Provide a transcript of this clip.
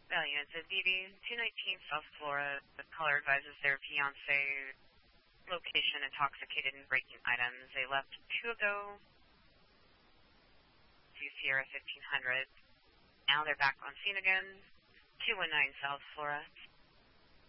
Valiant at BB, 219 South Flora. The caller advises their fiancé location intoxicated and breaking items. They left 2 ago to Sierra 1500. Now they're back on scene again. 219 South Flora.